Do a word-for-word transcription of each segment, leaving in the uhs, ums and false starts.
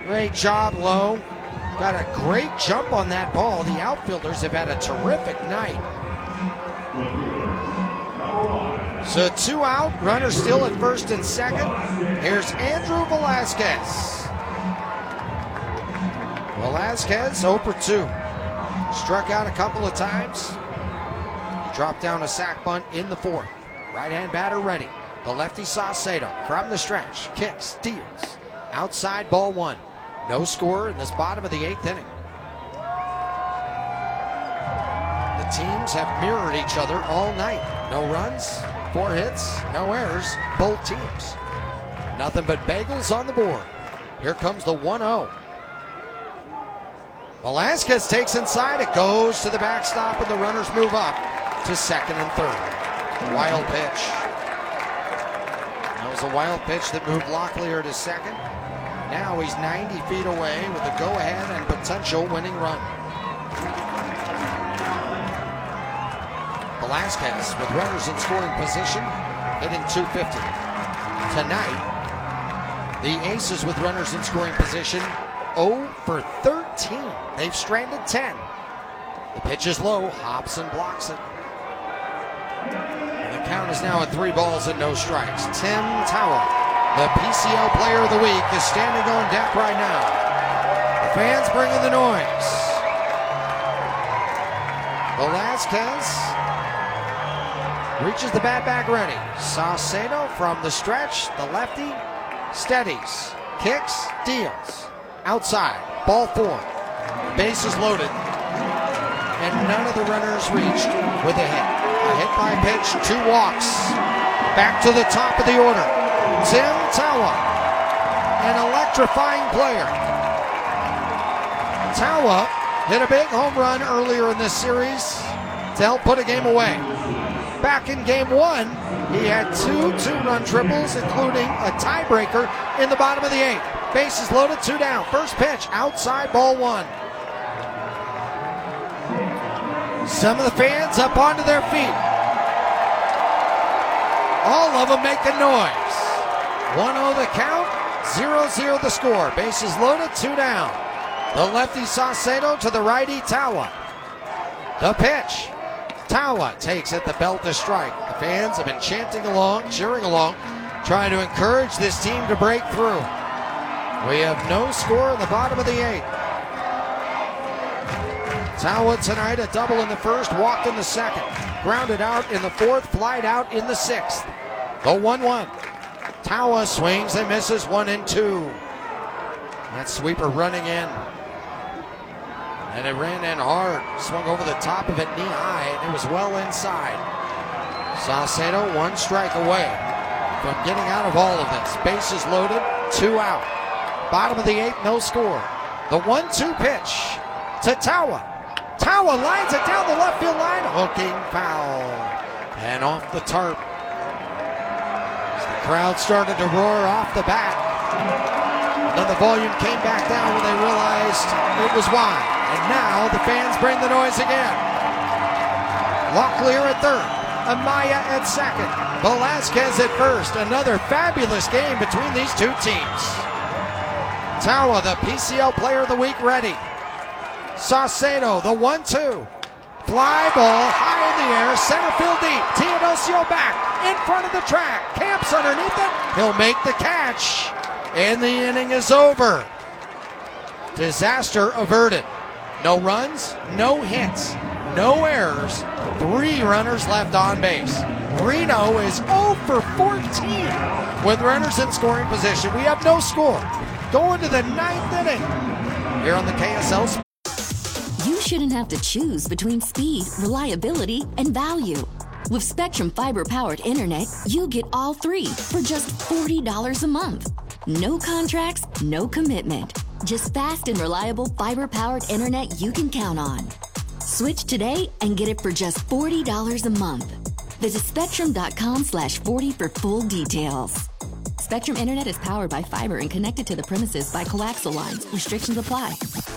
Great job, Lowe. Got a great jump on that ball. The outfielders have had a terrific night. So two out, runner still at first and second. Here's Andrew Velasquez. Velasquez zero for two. Struck out a couple of times. He dropped down a sac bunt in the fourth. Right-hand batter ready. The lefty Saucedo from the stretch. Kicks, steals. Outside, ball one. No score in this bottom of the eighth inning. The teams have mirrored each other all night. No runs, four hits, no errors, both teams. Nothing but bagels on the board. Here comes the one oh. Velasquez takes inside. It goes to the backstop, and the runners move up to second and third. Wild pitch. That was a wild pitch that moved Locklear to second. Now he's ninety feet away with a go-ahead and potential winning run. Velasquez with runners in scoring position, hitting two fifty. Tonight, the Aces with runners in scoring position, zero for thirteen. They've stranded ten. The pitch is low. Hobson blocks it. And the count is now at three balls and no strikes. Tim Tawa, the P C L Player of the Week, is standing on deck right now. The fans bringing the noise. Velasquez reaches the bat back ready. Saucedo from the stretch. The lefty steadies, kicks, deals. Outside, ball four. Bases loaded. And none of the runners reached with a hit. A hit by pitch, two walks. Back to the top of the order. Tim Tawa, an electrifying player. Tawa hit a big home run earlier in this series to help put a game away. Back in game one, he had two two-run triples, including a tiebreaker in the bottom of the eighth. Bases loaded, two down. First pitch, outside, ball one. Some of the fans up onto their feet. All of them making noise. one oh the count, zero zero the score. Bases loaded, two down. The lefty Saucedo to the righty Tawa. The pitch. Tawa takes it, the belt to strike. The fans have been chanting along, cheering along, trying to encourage this team to break through. We have no score in the bottom of the eighth. Tawa tonight, a double in the first, walked in the second. Grounded out in the fourth, flied out in the sixth. The one one. Tawa swings and misses one and two. That sweeper running in. And it ran in hard. Swung over the top of it knee high, and it was well inside. Saucedo one strike away from getting out of all of this. Bases loaded, two out. Bottom of the eighth, no score. The one two pitch to Tawa. Tawa lines it down the left field line. Hooking foul. And off the tarp. As the crowd started to roar off the bat. Then the volume came back down when they realized it was wide. And now the fans bring the noise again. Locklear at third. Amaya at second. Velasquez at first. Another fabulous game between these two teams. Tawa, the P C L Player of the Week, ready. Saucedo, the one two. Fly ball high in the air, center field deep. Teodosio back in front of the track. Camps underneath it. He'll make the catch. And the inning is over. Disaster averted. No runs, no hits, no errors. Three runners left on base. Reno is zero for fourteen with runners in scoring position. We have no score. Going to the ninth inning here on the K S L. You shouldn't have to choose between speed, reliability, and value. With Spectrum Fiber-powered internet, you get all three for just forty dollars a month. No contracts, no commitment. Just fast and reliable fiber-powered internet you can count on. Switch today and get it for just forty dollars a month. Visit spectrum.com slash 40 for full details. Spectrum Internet is powered by fiber and connected to the premises by coaxial lines. Restrictions apply.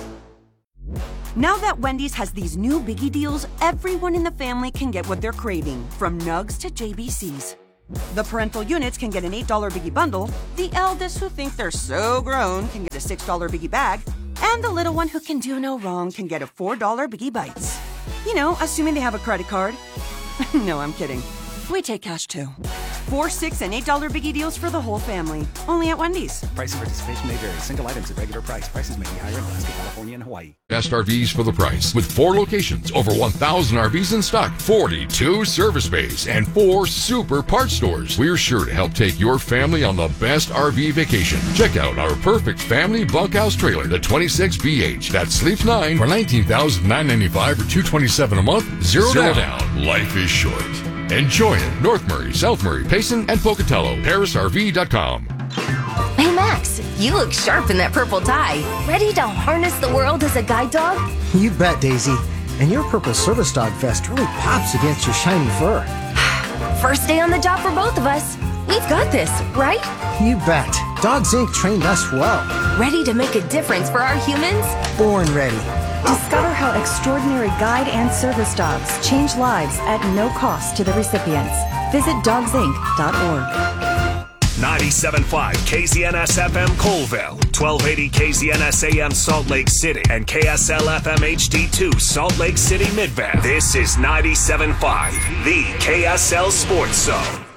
Now that Wendy's has these new biggie deals, everyone in the family can get what they're craving, from nugs to J B Cs. The parental units can get an eight dollar Biggie bundle, the eldest who think they're so grown can get a six dollar Biggie bag, and the little one who can do no wrong can get a four dollar Biggie Bites. You know, assuming they have a credit card. No, I'm kidding. We take cash too. Four, six, and eight dollar Biggie deals for the whole family. Only at Wendy's. Price and participation may vary. Single items at regular price. Prices may be higher in Alaska, California, and Hawaii. Best R Vs for the price. With four locations, over one thousand R Vs in stock, forty-two service bays, and four super parts stores. We're sure to help take your family on the best R V vacation. Check out our perfect family bunkhouse trailer, the twenty-six B H, that sleeps nine for nineteen thousand nine hundred ninety-five dollars or two hundred twenty-seven dollars a month. Zero, Zero down. down. Life is short. Enjoy it. North Murray, South Murray, Payson, and Pocatello. Paris R V dot com. Hey Max, you look sharp in that purple tie. Ready to harness the world as a guide dog? You bet, Daisy. And your purple service dog vest really pops against your shiny fur. First day on the job for both of us. We've got this, right? You bet. Dogs Incorporated trained us well. Ready to make a difference for our humans? Born ready. Discover how extraordinary guide and service dogs change lives at no cost to the recipients. Visit dogs inc dot org. ninety-seven point five K Z N S F M Colville, twelve eighty K Z N S A M Salt Lake City, and K S L F M H D two Salt Lake City Midvale. This is ninety-seven point five, the K S L Sports Zone.